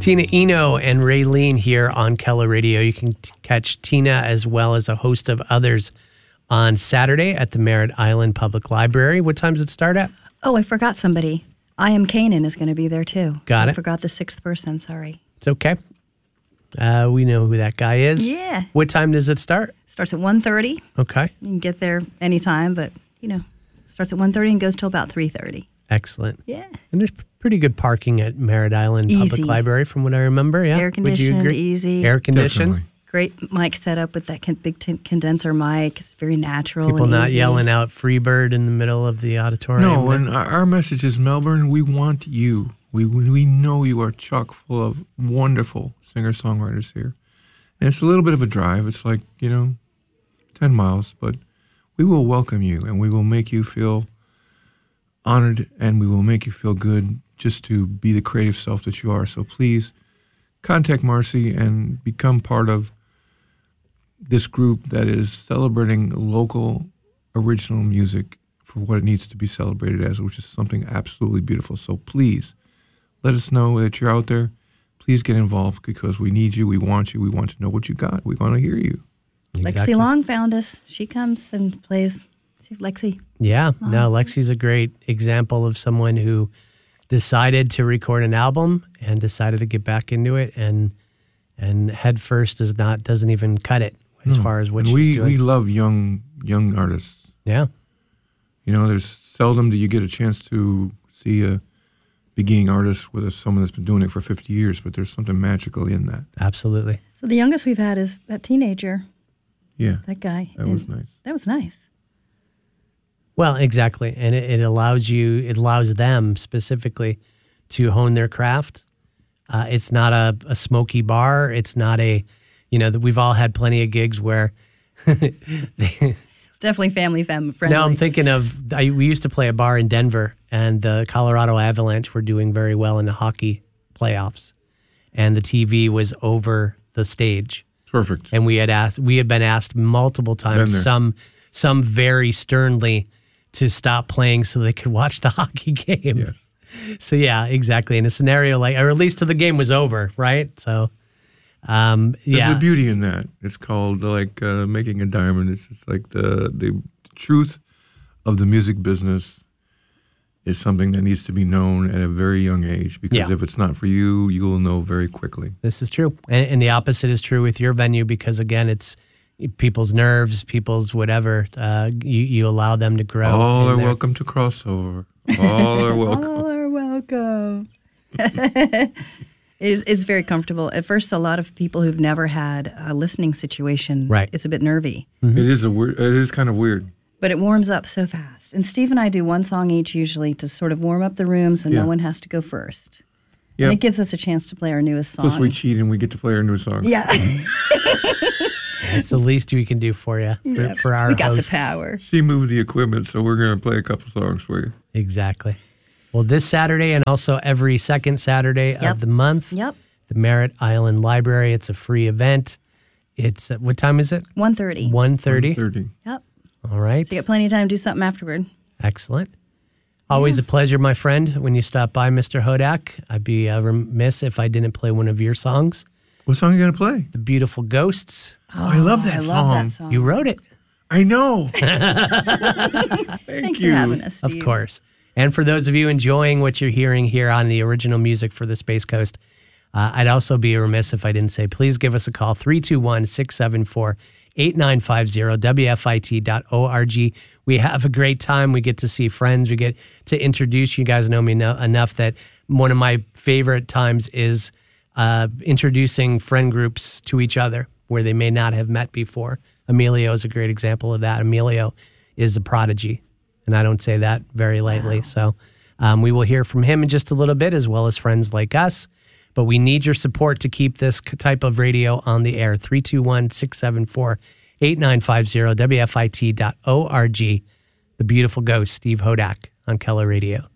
Tina Eno and Raylene here on Keller Radio. You can catch Tina as well as a host of others on Saturday at the Merritt Island Public Library. What time does it start at? Oh, I forgot somebody. I Am Canaan is going to be there too. Got it. I forgot the sixth person, sorry. It's okay. We know who that guy is. Yeah. What time does it start? Starts at 1:30. Okay. You can get there anytime, but, starts at 1:30 and goes till about 3:30. Excellent. Yeah. And there's pretty good parking at Merritt Island Public Library from what I remember. Yeah. Air conditioned, easy. Air conditioned. Definitely. Great mic setup with that big condenser mic. It's very natural. People and not easy. yelling out Freebird in the middle of the auditorium. No, and our message is, Melbourne, we want you. We know you are chock full of wonderful singer-songwriters here. And it's a little bit of a drive. It's like, 10 miles. But we will welcome you, and we will make you feel honored, and we will make you feel good just to be the creative self that you are. So please contact Marcy and become part of this group that is celebrating local original music for what it needs to be celebrated as, which is something absolutely beautiful. So please let us know that you're out there. Please get involved because we need you. We want you. We want to know what you got. We want to hear you. Exactly. Lexi Long found us. She comes and plays. See, Lexi. Yeah. No, Lexi's a great example of someone who decided to record an album and decided to get back into it, and head first doesn't even cut it as far as what she's doing. We love young artists. Yeah. There's seldom do you get a chance to see a beginning artist with someone that's been doing it for 50 years, but there's something magical in that. Absolutely. So the youngest we've had is that teenager. Yeah. That guy. That was nice. That was nice. Well, exactly. And it allows them specifically to hone their craft. It's not a smoky bar. It's not we've all had plenty of gigs where It's definitely family friendly. Now I'm thinking of, we used to play a bar in Denver, and the Colorado Avalanche were doing very well in the hockey playoffs, and the TV was over the stage. Perfect. And we had been asked multiple times, some very sternly, to stop playing so they could watch the hockey game. Yes. So yeah, exactly. In a scenario or at least till the game was over, right? So, There's a beauty in that. It's called making a diamond. It's just like the truth of the music business is something that needs to be known at a very young age, because if it's not for you, you will know very quickly. This is true. And the opposite is true with your venue, because again, it's people's nerves, people's whatever. You allow them to grow. All are welcome to crossover. All are welcome. All are welcome. It's very comfortable. At first, a lot of people who've never had a listening situation, right, it's a bit nervy. Mm-hmm. It is kind of weird. But it warms up so fast. And Steve and I do one song each usually to sort of warm up the room so no one has to go first. Yeah. And it gives us a chance to play our newest song. Plus we cheat and we get to play our new song. Yeah. It's the least we can do for you, for our We got hosts. the power. She moved the equipment, so we're going to play a couple songs for you. Exactly. Well, this Saturday and also every second Saturday of the month, the Merritt Island Library, it's a free event. It's, what time is it? 1:30. 1:30? 1:30. Yep. All right. So you got plenty of time to do something afterward. Excellent. Always a pleasure, my friend, when you stop by, Mr. Hodak. I'd be remiss if I didn't play one of your songs. What song are you going to play? The Beautiful Ghosts. Oh, I love that song. You wrote it. I know. Thanks for having us, Steve. Of course. And for those of you enjoying what you're hearing here on the original music for the Space Coast, I'd also be remiss if I didn't say, please give us a call, 321-674-8950, WFIT.org. We have a great time. We get to see friends. We get to introduce you. Guys know me enough that one of my favorite times is introducing friend groups to each other where they may not have met before. Emilio is a great example of that. Emilio is a prodigy, and I don't say that very lightly. Wow. So we will hear from him in just a little bit, as well as friends like us. But we need your support to keep this type of radio on the air. 321-674-8950, WFIT.org. The Beautiful Ghost, Steve Hodak on Keller Radio.